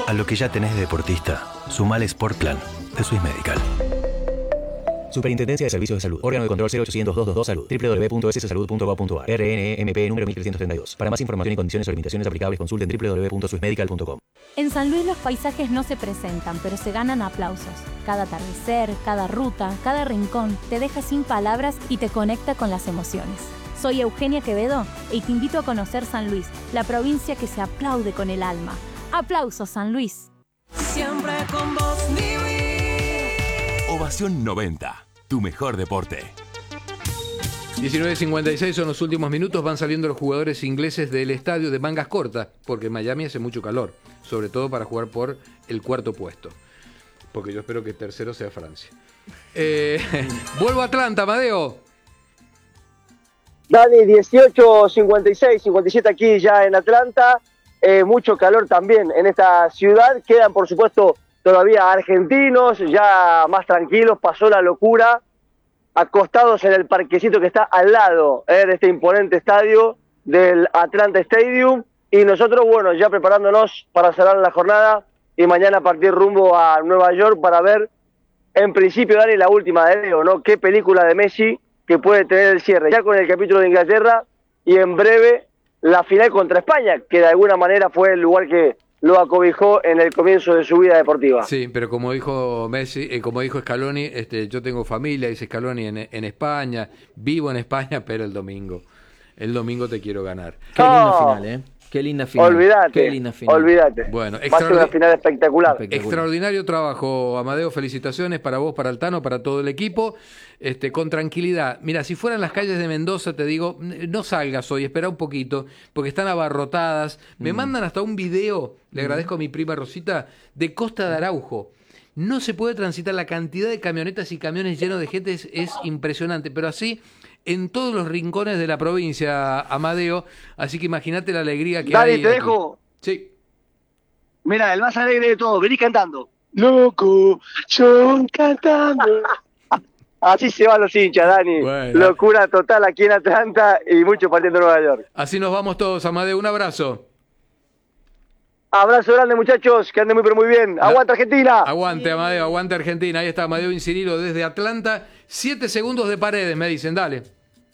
A lo que ya tenés de deportista, sumale Sport Plan de Swiss Medical. Superintendencia de Servicios de Salud. Órgano de control 0800-222 Salud. www.sssalud.gov.ar. RNMP número 1332. Para más información y condiciones o limitaciones aplicables, consulten www.swissmedical.com. En San Luis los paisajes no se presentan, pero se ganan aplausos. Cada atardecer, cada ruta, cada rincón te deja sin palabras y te conecta con las emociones. Soy Eugenia Quevedo y te invito a conocer San Luis, la provincia que se aplaude con el alma. ¡Aplausos, San Luis! Siempre con vos, Ovación 90, tu mejor deporte. 19:56 son los últimos minutos, van saliendo los jugadores ingleses del estadio de mangas cortas, porque en Miami hace mucho calor, sobre todo para jugar por el cuarto puesto, porque yo espero que tercero sea Francia. Vuelvo a Atlanta, Amadeo. Dani, 18:56, 57 aquí ya en Atlanta, mucho calor también en esta ciudad, quedan por supuesto todavía argentinos, ya más tranquilos, pasó la locura, acostados en el parquecito que está al lado de este imponente estadio del Atlanta Stadium, y nosotros, bueno, ya preparándonos para cerrar la jornada y mañana partir rumbo a Nueva York para ver, en principio, Dani, la última de Leo, ¿no? Qué película de Messi que puede tener el cierre, ya con el capítulo de Inglaterra y en breve la final contra España, que de alguna manera fue el lugar que lo acobijó en el comienzo de su vida deportiva. Sí, pero como dijo Messi, como dijo Scaloni, yo tengo familia, dice Scaloni, en España, vivo en España, pero el domingo te quiero ganar. Qué linda final, ¿eh? Qué linda final. Olvídate, qué linda final. Olvídate. Bueno, va a ser una final espectacular. Extraordinario trabajo, Amadeo, felicitaciones para vos, para Altano, para todo el equipo, con tranquilidad. Mira, si fueran las calles de Mendoza, te digo, no salgas hoy, espera un poquito, porque están abarrotadas. Me mandan hasta un video, le agradezco a mi prima Rosita, de Costa de Araujo. No se puede transitar, la cantidad de camionetas y camiones llenos de gente es impresionante, pero así en todos los rincones de la provincia, Amadeo, así que imagínate la alegría que hay. Dale, te dejo. Sí. Mira, el más alegre de todos, venís cantando. Loco, yo cantando. Así se van los hinchas, Dani. Bueno. Locura total aquí en Atlanta y mucho partiendo en Nueva York. Así nos vamos todos, Amadeo, un abrazo. Abrazo grande, muchachos, que anden muy pero muy bien. ¡Aguanta Argentina! Aguante, Amadeo, aguante Argentina. Ahí está Amadeo Incirilo desde Atlanta. 7 segundos de Paredes, me dicen, dale.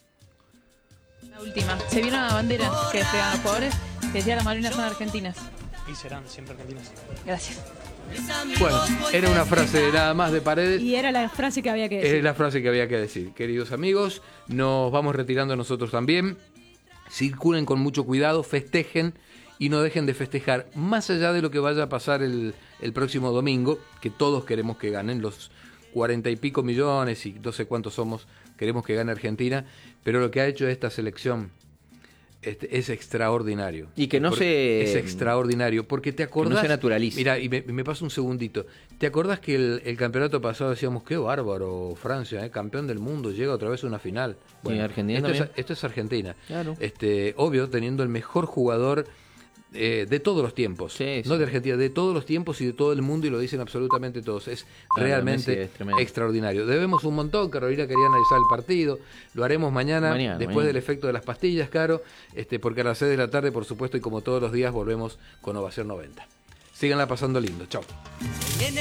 La última. Se vio una bandera que despegan los jugadores que decía las Malvinas son argentinas. Y serán siempre argentinas. Gracias. Bueno, era una frase nada más de Paredes. Y era la frase que había que decir. Es la frase que había que decir. Queridos amigos, nos vamos retirando nosotros también. Circulen con mucho cuidado, festejen y no dejen de festejar. Más allá de lo que vaya a pasar el próximo domingo, que todos queremos que ganen los 40 y pico millones y no sé cuántos somos, queremos que gane Argentina, pero lo que ha hecho esta selección es extraordinario. Y que no Es extraordinario, porque te acordás... Que no se naturalice. Mira, y me pasa un segundito. ¿Te acordás que el campeonato pasado decíamos, qué bárbaro, Francia, campeón del mundo, llega otra vez a una final? Bueno, Argentina esto es Argentina. Claro. Obvio, teniendo el mejor jugador de todos los tiempos, sí. No de Argentina, de todos los tiempos y de todo el mundo, y lo dicen absolutamente todos. Es realmente es extraordinario. Debemos un montón. Carolina quería analizar el partido, lo haremos mañana después del efecto de las pastillas, Caro, porque a las 6 de la tarde, por supuesto, y como todos los días, volvemos con Ovación 90. Síganla pasando lindo. Chau.